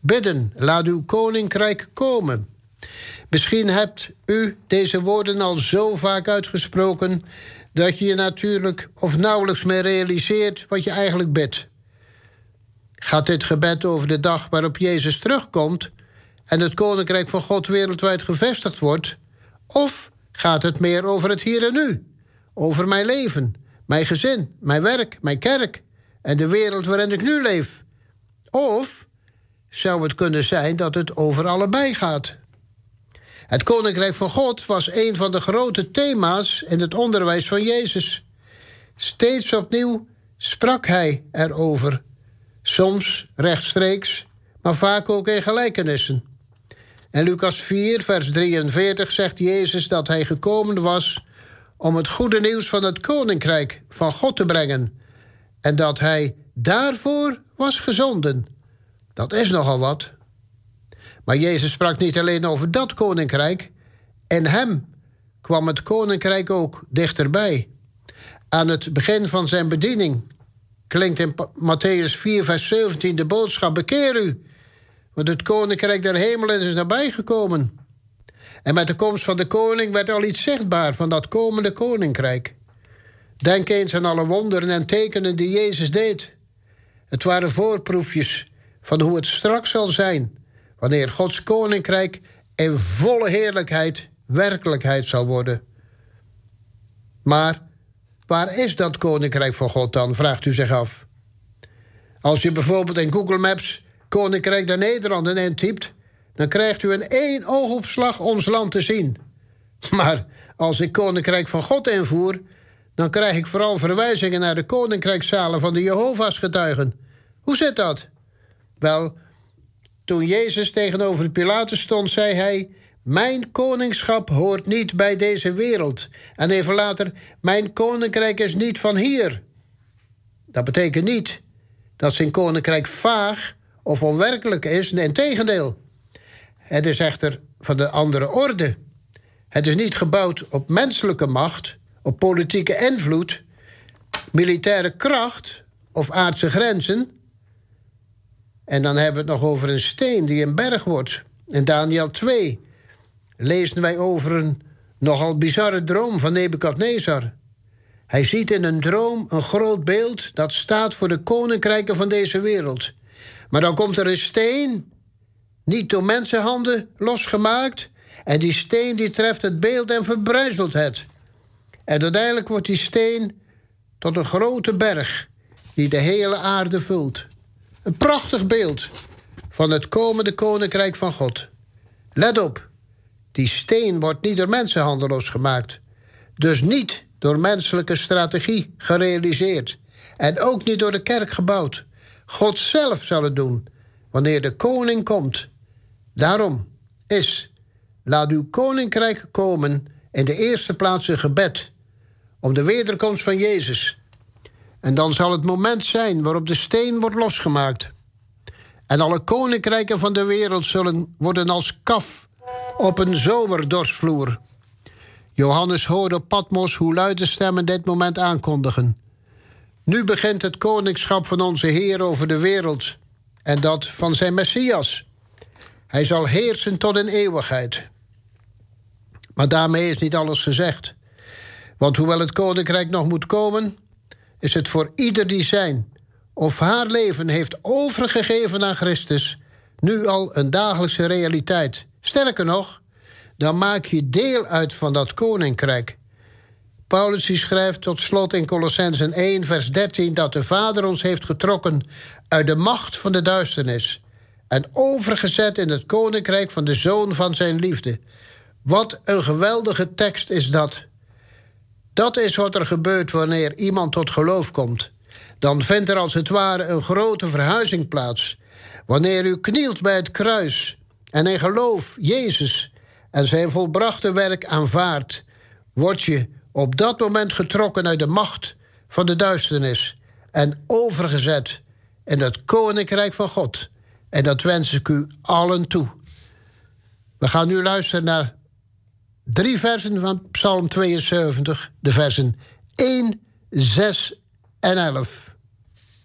bidden, laat uw koninkrijk komen. Misschien hebt u deze woorden al zo vaak uitgesproken dat je natuurlijk of nauwelijks meer realiseert wat je eigenlijk bidt. Gaat dit gebed over de dag waarop Jezus terugkomt en het koninkrijk van God wereldwijd gevestigd wordt? Of gaat het meer over het hier en nu? Over mijn leven, mijn gezin, mijn werk, mijn kerk en de wereld waarin ik nu leef? Of zou het kunnen zijn dat het over allebei gaat? Het koninkrijk van God was een van de grote thema's in het onderwijs van Jezus. Steeds opnieuw sprak hij erover. Soms rechtstreeks, maar vaak ook in gelijkenissen. In Lucas 4, vers 43 zegt Jezus dat hij gekomen was om het goede nieuws van het koninkrijk van God te brengen en dat hij daarvoor was gezonden. Dat is nogal wat. Maar Jezus sprak niet alleen over dat koninkrijk. In hem kwam het koninkrijk ook dichterbij. Aan het begin van zijn bediening klinkt in Mattheüs 4, vers 17 de boodschap: bekeer u, want het koninkrijk der hemelen is nabijgekomen. En met de komst van de koning werd al iets zichtbaar van dat komende koninkrijk. Denk eens aan alle wonderen en tekenen die Jezus deed. Het waren voorproefjes van hoe het straks zal zijn, wanneer Gods koninkrijk in volle heerlijkheid werkelijkheid zal worden. Maar waar is dat koninkrijk van God dan, vraagt u zich af. Als u bijvoorbeeld in Google Maps Koninkrijk der Nederlanden intypt, dan krijgt u in één oogopslag ons land te zien. Maar als ik Koninkrijk van God invoer, dan krijg ik vooral verwijzingen naar de koninkrijkszalen van de Jehovah's getuigen. Hoe zit dat? Wel, toen Jezus tegenover Pilatus stond, zei hij: mijn koningschap hoort niet bij deze wereld. En even later: mijn koninkrijk is niet van hier. Dat betekent niet dat zijn koninkrijk vaag of onwerkelijk is. Integendeel. Het is echter van de andere orde. Het is niet gebouwd op menselijke macht, op politieke invloed, militaire kracht of aardse grenzen. En dan hebben we het nog over een steen die een berg wordt. In Daniël 2 lezen wij over een nogal bizarre droom van Nebukadnezar. Hij ziet in een droom een groot beeld dat staat voor de koninkrijken van deze wereld. Maar dan komt er een steen, niet door mensenhanden losgemaakt, en die steen die treft het beeld en verbrijzelt het. En uiteindelijk wordt die steen tot een grote berg die de hele aarde vult. Een prachtig beeld van het komende koninkrijk van God. Let op, die steen wordt niet door mensenhanden losgemaakt. Dus niet door menselijke strategie gerealiseerd. En ook niet door de kerk gebouwd. God zelf zal het doen, wanneer de koning komt. Daarom is: laat uw koninkrijk komen in de eerste plaats een gebed om de wederkomst van Jezus. En dan zal het moment zijn waarop de steen wordt losgemaakt. En alle koninkrijken van de wereld zullen worden als kaf op een zomerdorsvloer. Johannes hoorde op Patmos hoe luide stemmen dit moment aankondigen. Nu begint het koningschap van onze Heer over de wereld en dat van zijn Messias. Hij zal heersen tot in eeuwigheid. Maar daarmee is niet alles gezegd. Want hoewel het koninkrijk nog moet komen, is het voor ieder die zijn of haar leven heeft overgegeven aan Christus nu al een dagelijkse realiteit. Sterker nog, dan maak je deel uit van dat koninkrijk. Paulus die schrijft tot slot in Kolossenzen 1, vers 13... dat de Vader ons heeft getrokken uit de macht van de duisternis en overgezet in het koninkrijk van de Zoon van zijn liefde. Wat een geweldige tekst is dat. Dat is wat er gebeurt wanneer iemand tot geloof komt. Dan vindt er als het ware een grote verhuizing plaats. Wanneer u knielt bij het kruis en in geloof Jezus en zijn volbrachte werk aanvaardt, word je op dat moment getrokken uit de macht van de duisternis en overgezet in het koninkrijk van God. En dat wens ik u allen toe. We gaan nu luisteren naar 3 versen van Psalm 72, de versen 1, 6 en 11.